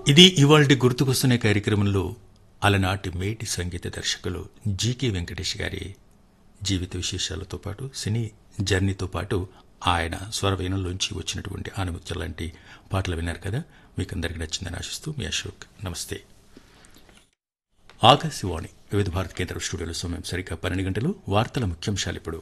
ఇది ఇవాల్టి గుర్తుకొస్తున్న కార్యక్రమంలో అలనాటి మేటి సంగీత దర్శకులు జీకే వెంకటేష్ గారి జీవిత విశేషాలతో పాటు సినీ జర్నీతో పాటు ఆయన స్వరవేణంలోంచి వచ్చినటువంటి ఆనుమత్యం లాంటి పాటలు విన్నారు కదా. మీకు అందరికీ నచ్చిందని ఆశిస్తూ మీ అశోక్. నమస్తే. ఆకాశవాణి వివిధ భారత కేంద్ర స్టూడియోలో సమయం సరిగ్గా 12 గంటలు. వార్తల ముఖ్యాంశాలు ఇప్పుడు.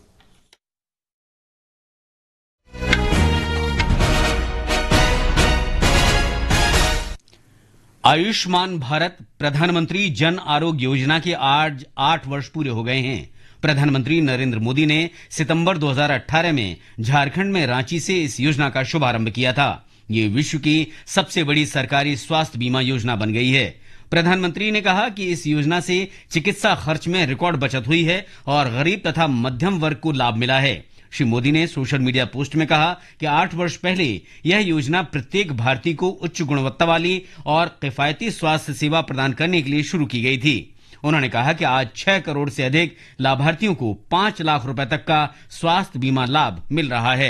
आयुष्मान भारत प्रधानमंत्री जन आरोग्य योजना के आज 8 वर्ष पूरे हो गए हैं. प्रधानमंत्री नरेंद्र मोदी ने सितंबर 2018 में झारखंड में रांची से इस योजना का शुभारंभ किया था. ये विश्व की सबसे बड़ी सरकारी स्वास्थ्य बीमा योजना बन गई है. प्रधानमंत्री ने कहा कि इस योजना से चिकित्सा खर्च में रिकॉर्ड बचत हुई है और गरीब तथा मध्यम वर्ग को लाभ मिला है. श्री मोदी ने सोशल मीडिया पोस्ट में कहा कि 8 वर्ष पहले यह योजना प्रत्येक भारतीय को उच्च गुणवत्ता वाली और किफायती स्वास्थ्य सेवा प्रदान करने के लिए शुरू की गई थी. उन्होंने कहा कि आज 6 करोड़ से अधिक लाभार्थियों को 5 लाख रुपए तक का स्वास्थ्य बीमा लाभ मिल रहा है.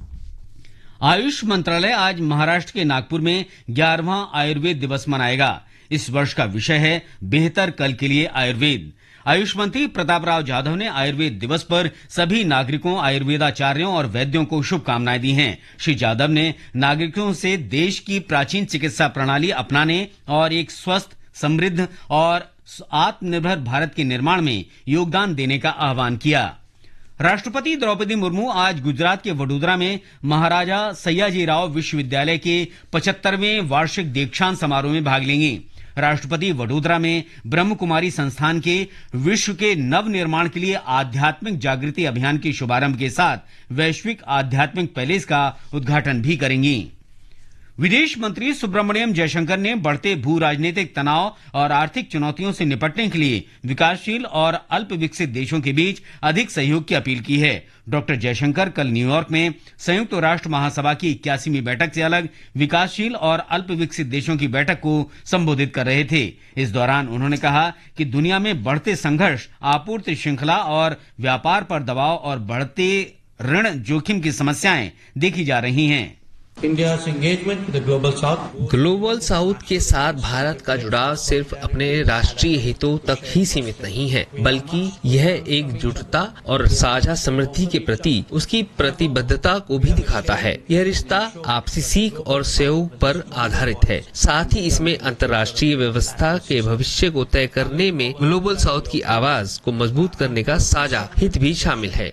आयुष मंत्रालय आज महाराष्ट्र के नागपुर में 11वां आयुर्वेद दिवस मनाएगा. इस वर्ष का विषय है बेहतर कल के लिए आयुर्वेद. आयुष मंत्री प्रतापराव जाधव ने आयुर्वेद दिवस पर सभी नागरिकों, आयुर्वेदाचार्यों और वैद्यों को शुभकामनाएं दी हैं. श्री जाधव ने नागरिकों से देश की प्राचीन चिकित्सा प्रणाली अपनाने और एक स्वस्थ, समृद्ध और आत्मनिर्भर भारत के निर्माण में योगदान देने का आह्वान किया. राष्ट्रपति द्रौपदी मुर्मू आज गुजरात के वडोदरा में महाराजा सयाजीराव विश्वविद्यालय के 75वें वार्षिक दीक्षांत समारोह में भाग लेंगी. राष्ट्रपति वडोदरा में ब्रह्म कुमारी संस्थान के विश्व के नव निर्माण के लिए आध्यात्मिक जागृति अभियान के शुभारंभ के साथ वैश्विक आध्यात्मिक पैलेस का उद्घाटन भी करेंगी. विदेश मंत्री सुब्रमण्यम जयशंकर ने बढ़ते भू राजनीतिक तनाव और आर्थिक चुनौतियों से निपटने के लिए विकासशील और अल्प विकसित देशों के बीच अधिक सहयोग की अपील की है. डॉक्टर जयशंकर कल न्यूयॉर्क में संयुक्त राष्ट्र महासभा की 81वीं बैठक से अलग विकासशील और अल्प विकसित देशों की बैठक को संबोधित कर रहे थे. इस दौरान उन्होंने कहा कि दुनिया में बढ़ते संघर्ष, आपूर्ति श्रृंखला और व्यापार पर दबाव और बढ़ते ऋण जोखिम की समस्याएं देखी जा रही हैं. ग्लोबल साउथ के साथ भारत का जुड़ाव सिर्फ अपने राष्ट्रीय हितों तक ही सीमित नहीं है, बल्कि यह एकजुटता और साझा समृद्धि के प्रति उसकी प्रतिबद्धता को भी दिखाता है. यह रिश्ता आपसी सीख और सहयोग पर आधारित है. साथ ही इसमें अंतर्राष्ट्रीय व्यवस्था के भविष्य को तय करने में ग्लोबल साउथ की आवाज को मजबूत करने का साझा हित भी शामिल है.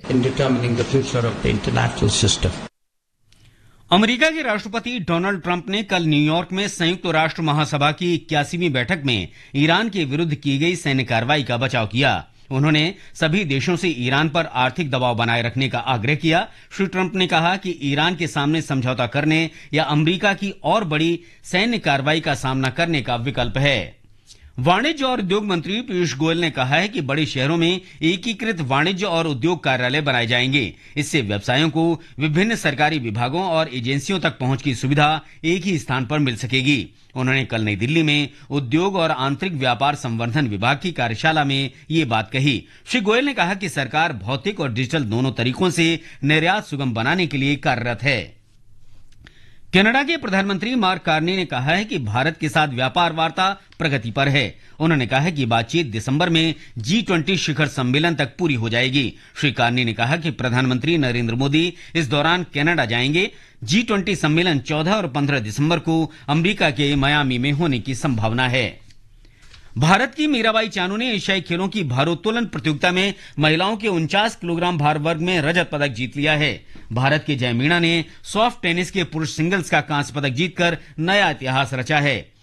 अमेरिका के राष्ट्रपति डोनाल्ड ट्रंप ने कल न्यूयॉर्क में संयुक्त राष्ट्र महासभा की 81वीं बैठक में ईरान के विरुद्ध की गई सैन्य कार्रवाई का बचाव किया. उन्होंने सभी देशों से ईरान पर आर्थिक दबाव बनाए रखने का आग्रह किया. श्री ट्रंप ने कहा कि ईरान के सामने समझौता करने या अमेरिका की और बड़ी सैन्य कार्रवाई का सामना करने का विकल्प है. वाणिज्य और उद्योग मंत्री पीयूष गोयल ने कहा है कि बड़े शहरों में एकीकृत वाणिज्य और उद्योग कार्यालय बनाए जाएंगे. इससे व्यवसायों को विभिन्न सरकारी विभागों और एजेंसियों तक पहुंच की सुविधा एक ही स्थान पर मिल सकेगी. उन्होंने कल नई दिल्ली में उद्योग और आंतरिक व्यापार संवर्धन विभाग की कार्यशाला में ये बात कही. श्री गोयल ने कहा कि सरकार भौतिक और डिजिटल दोनों तरीकों से निर्यात सुगम बनाने के लिए कार्यरत है. कनाडा के प्रधानमंत्री मार्क कार्नी ने कहा है कि भारत के साथ व्यापार वार्ता प्रगति पर है. उन्होंने कहा है कि बातचीत दिसंबर में G20 शिखर सम्मेलन तक पूरी हो जाएगी. श्री कार्नी ने कहा कि प्रधानमंत्री नरेंद्र मोदी इस दौरान कनाडा जाएंगे. G20 सम्मेलन 14 और 15 दिसंबर को अमेरिका के मियामी में होने की संभावना है. भारत की मीराबाई चानू ने एशियाई खेलों की भारोत्तोलन प्रतियोगिता में महिलाओं के 49 किलोग्राम भार वर्ग में रजत पदक जीत लिया है. भारत के जय मीणा ने सॉफ्ट टेनिस के पुरुष सिंगल्स का कांस्य पदक जीतकर नया इतिहास रचा है.